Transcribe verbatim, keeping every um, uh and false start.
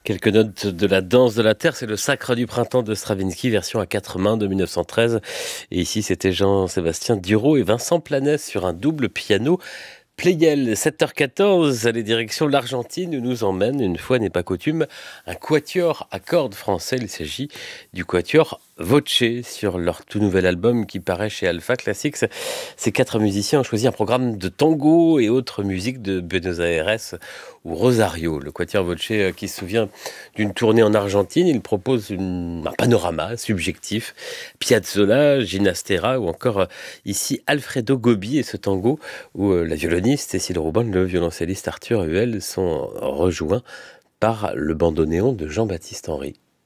Quelques notes de la danse de la terre, c'est le Sacre du printemps de Stravinsky, version à quatre mains de mille neuf cent treize. Et ici, c'était Jean-Sébastien Duro et Vincent Planès sur un double piano Pleyel. sept heures quatorze, les directions de l'Argentine où nous emmène, une fois n'est pas coutume, un quatuor à cordes français. Il s'agit du quatuor Voce sur leur tout nouvel album qui paraît chez Alpha Classics. Ces quatre musiciens ont choisi un programme de tango et autres musiques de Buenos Aires ou Rosario. Le quatuor Voce euh, qui se souvient d'une tournée en Argentine, il propose une- un panorama subjectif. Piazzolla, Ginastera ou encore euh, ici Alfredo Gobi et ce tango où euh, la violoniste Cécile Rouban, le violoncelliste Arthur Huel sont rejoints par le bandoneon de Jean-Baptiste Henry.